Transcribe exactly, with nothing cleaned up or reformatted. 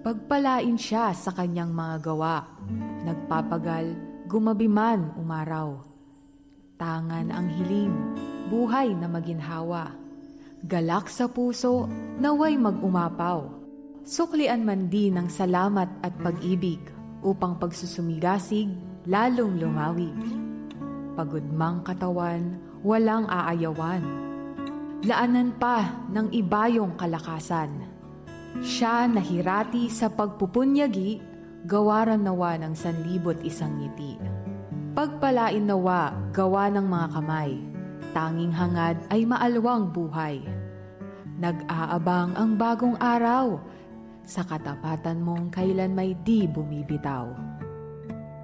Pagpalain siya sa kanyang mga gawa. Nagpapagal, gumabi man umaraw. Tangan ang hiling, buhay na maginhawa. Galak sa puso, naway mag-umapaw. Suklian man din ng salamat at pag-ibig, upang pagsusumigasig, lalong lumawig. Pagudmang katawan, walang aayawan. Laanan pa ng ibayong kalakasan. Siya nahirati sa pagpupunyagi, gawaran nawa ng sanlibot isang ngiti. Pagpalain nawa, gawa ng mga kamay, tanging hangad ay maalwang buhay. Nag-aabang ang bagong araw, sa katapatan mong kailan may di bumibitaw.